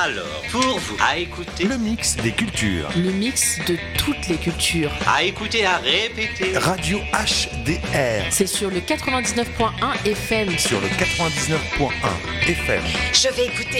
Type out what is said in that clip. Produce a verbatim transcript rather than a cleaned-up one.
Alors, pour vous, à écouter, Le mix des cultures. Le mix de toutes les cultures. à écouter, à répéter. Radio H D R. C'est sur le quatre-vingt-dix-neuf point un F M. Sur le quatre-vingt-dix-neuf point un F M. Je vais écouter.